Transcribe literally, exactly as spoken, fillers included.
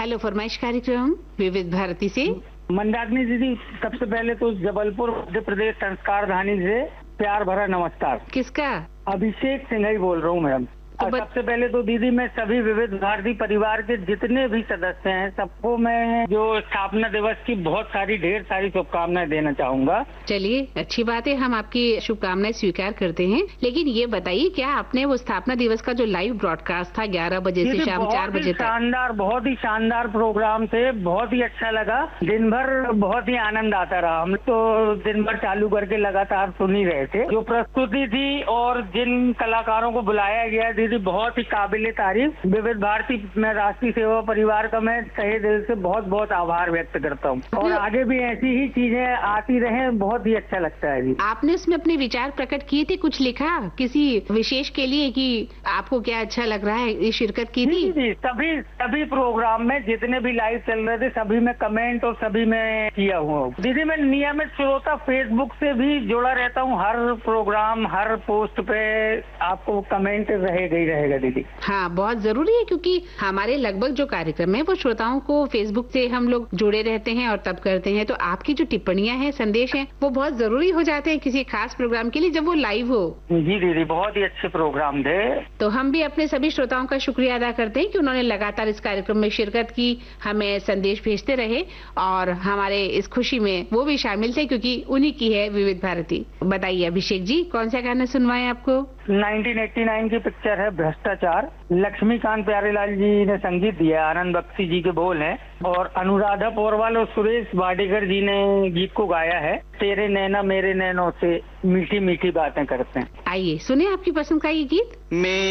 Hello फरमाइश कार्यक्रम विविध भारती से। मंदाकिनी दीदी, सबसे पहले तो जबलपुर मध्य प्रदेश संस्कार धानी से प्यार भरा नमस्कार। किसका? अभिषेक सिंह ही बोल रहा हूँ मैडम। तो और बत... सबसे पहले तो दीदी मैं सभी विविध भारती परिवार के जितने भी सदस्य हैं सबको मैं जो स्थापना दिवस की बहुत सारी ढेर सारी शुभकामनाएं देना चाहूंगा। चलिए, अच्छी बात है, हम आपकी शुभकामनाएं स्वीकार करते हैं। लेकिन ये बताइए, क्या आपने वो स्थापना दिवस का जो लाइव ब्रॉडकास्ट था ग्यारह बजे से शाम चार बजे तक, शानदार, बहुत ही शानदार प्रोग्राम थे, बहुत ही अच्छा लगा। दिन भर बहुत ही आनंद आता रहा। हम तो दिन भर चालू करके लगातार सुन ही रहे थे। जो प्रस्तुति थी और जिन कलाकारों को बुलाया गया दीदी, बहुत ही काबिले तारीफ। विविध भारती में राष्ट्रीय सेवा परिवार का मैं तहे दिल से बहुत बहुत आभार व्यक्त करता हूँ और आगे भी ऐसी ही चीजें आती रहें, बहुत ही अच्छा लगता है जी। आपने उसमें अपने विचार प्रकट किए थे, कुछ लिखा किसी विशेष के लिए कि आपको क्या अच्छा लग रहा है, ये शिरकत की थी? जी, सभी सभी प्रोग्राम में जितने भी लाइव चल रहे थे सभी में कमेंट और सभी में किया हुआ। दीदी मैं नियमित श्रोता फेसबुक से भी जुड़ा रहता हूँ। हर प्रोग्राम हर पोस्ट पे आपको कमेंट रहेगा ही रहेगा दीदी। हाँ, बहुत जरूरी है, क्योंकि हमारे लगभग जो कार्यक्रम है वो श्रोताओं को फेसबुक से हम लोग जुड़े रहते हैं और तब करते हैं। तो आपकी जो टिप्पणियां हैं, संदेश हैं, वो बहुत जरूरी हो जाते हैं किसी खास प्रोग्राम के लिए जब वो लाइव हो। जी दीदी, बहुत ही अच्छे प्रोग्राम थे। तो हम भी अपने सभी श्रोताओं का शुक्रिया अदा करते हैं कि उन्होंने लगातार इस कार्यक्रम में शिरकत की, हमें संदेश भेजते रहे और हमारे इस खुशी में वो भी शामिल थे, क्योंकि उन्हीं की है विविध भारती। बताइए अभिषेक जी, कौन सा गाना सुनवाएं आपको? नाइनटीन एटी नाइन की पिक्चर है भ्रष्टाचार। लक्ष्मीकांत प्यारेलाल जी ने संगीत दिया, आनंद बख्शी जी के बोल हैं और अनुराधा पोरवाल और सुरेश वाडेकर जी ने गीत को गाया है। तेरे नैना मेरे नैनों से मीठी मीठी बातें करते हैं। आइए सुने आपकी पसंद का ये गीत। मैं